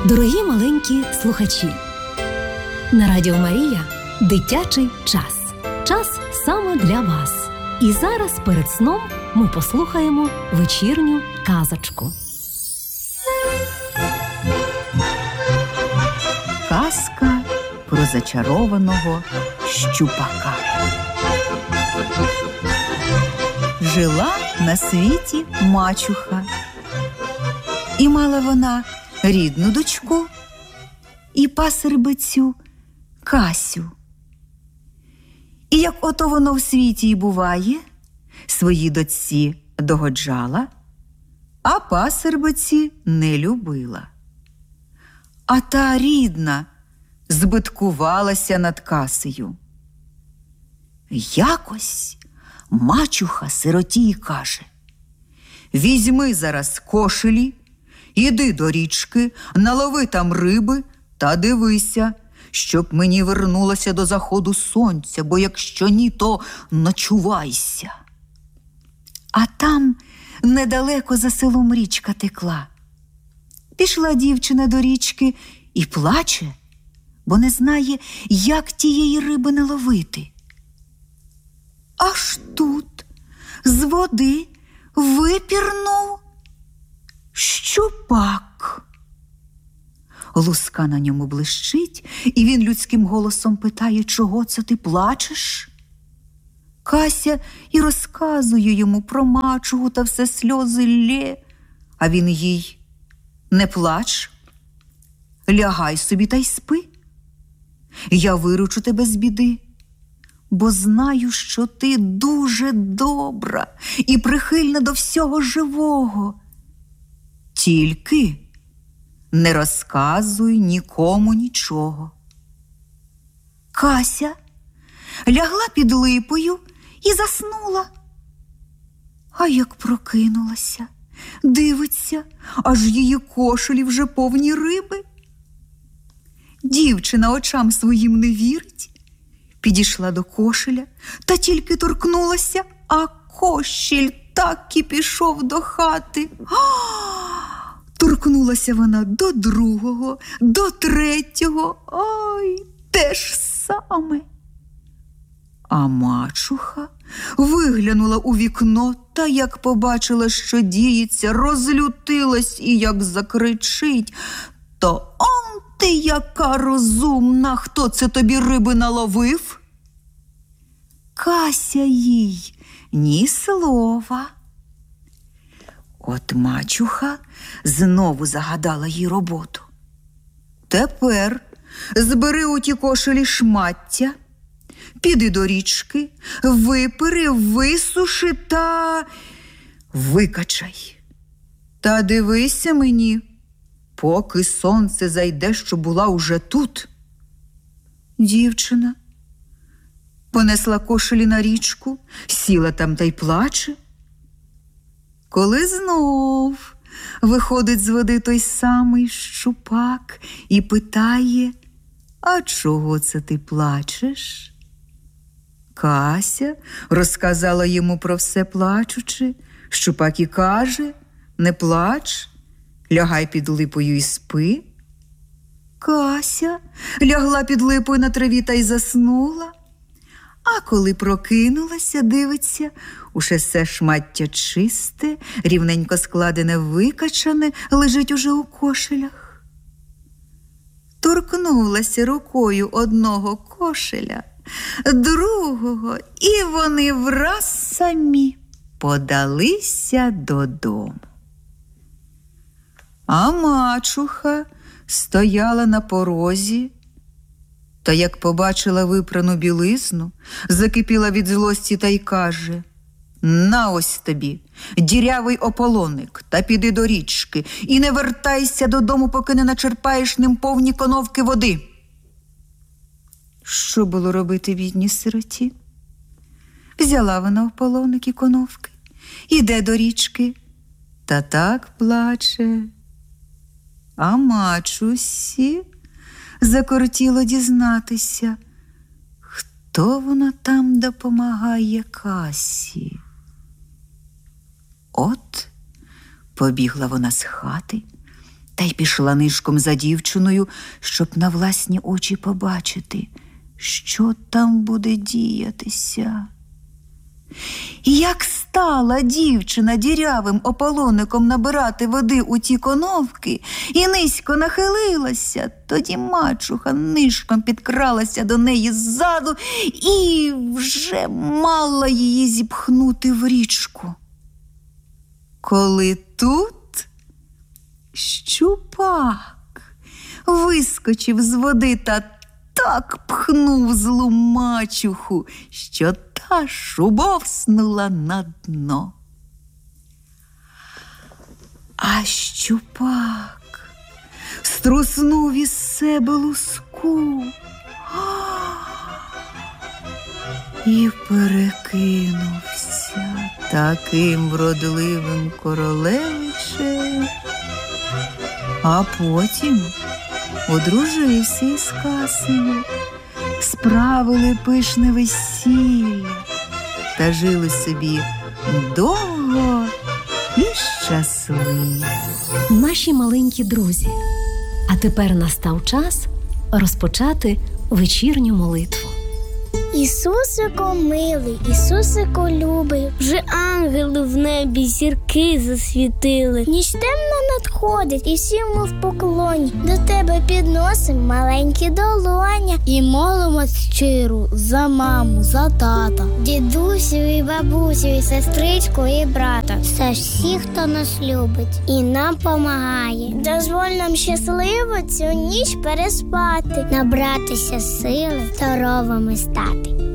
Дорогі маленькі слухачі, на Радіо Марія дитячий час. Час саме для вас. І зараз перед сном ми послухаємо вечірню казочку. Казка про зачарованого щупака. Жила на світі мачуха. І мала вона рідну дочку і пасербицю Касю. І як ото воно в світі й буває, своїй дочці догоджала, а пасербиці не любила. А та рідна збиткувалася над Касею. Якось мачуха сироті й каже: «Візьми зараз кошелі, іди до річки, налови там риби та дивися, щоб мені вернулося до заходу сонця, бо якщо ні, то ночувайся». А там недалеко за селом річка текла. Пішла дівчина до річки і плаче, бо не знає, як тієї риби наловити. Аж тут з води випірнув щупак. Луска на ньому блищить, і він людським голосом питає: «Чого це ти плачеш?» Кася і розказує йому про мачуху та все сльози лє, а він їй: «Не плач, лягай собі та й спи. Я виручу тебе з біди, бо знаю, що ти дуже добра і прихильна до всього живого. Тільки не розказуй нікому нічого». Кася лягла під липою і заснула. А як прокинулася, дивиться, аж її кошелі вже повні риби. Дівчина очам своїм не вірить, підійшла до кошеля та тільки торкнулася, а кошель так і пішов до хати. Торкнулася вона до другого, до третього, ой, те ж саме. А мачуха виглянула у вікно та, як побачила, що діється, розлютилась і як закричить: «То он ти яка розумна! Хто це тобі риби наловив?» Кася їй ні слова. От мачуха знову загадала їй роботу. «Тепер збери у ті кошелі шмаття, піди до річки, випери, висуши та викачай. Та дивися мені, поки сонце зайде, що була уже тут». Дівчина понесла кошелі на річку, сіла там та й плаче. Коли знов виходить з води той самий щупак і питає: «А чого це ти плачеш?» Кася розказала йому про все плачучи. Щупак і каже: «Не плач, лягай під липою і спи». Кася лягла під липою на траві та й заснула. А коли прокинулася, дивиться, усе все шмаття чисте, рівненько складене, викачане, лежить уже у кошелях. Торкнулася рукою одного кошеля, другого, і вони враз самі подалися додому. А мачуха стояла на порозі, та як побачила випрану білизну, закипіла від злості та й каже: «На ось тобі, дірявий ополоник, та піди до річки і не вертайся додому, поки не начерпаєш ним повні коновки води». Що було робити бідній сироті? Взяла вона ополоник і коновки, іде до річки, та так плаче. А мачусі закортіло дізнатися, хто вона там допомагає Касі. От побігла вона з хати та й пішла нишком за дівчиною, щоб на власні очі побачити, що там буде діятися. І як стала дівчина дірявим ополоником набирати води у ті коновки і низько нахилилася, тоді мачуха нишком підкралася до неї ззаду і вже мала її зіпхнути в річку. Коли тут щупак вискочив з води та так пхнув злу мачуху, що та шубовснула на дно. А щупак струснув із себе луску і перекинувся таким вродливим королевичем, а потім одружився із Касею, справили пишне весілля та жили собі довго і щасливо. Наші маленькі друзі, а тепер настав час розпочати вечірню молитву. Ісусику милий, Ісусику любий, вже ангели в небі зірки засвітили. Ніч темна надходить, і всі ми в поклоні. До тебе підносим маленькі долоня і молимось щиро за маму, за тата, дідусю і бабусю, і сестричку, і брата, за всіх, хто нас любить і нам помагає. Дозволь нам щасливо цю ніч переспати, набратися сили, здоровими стати.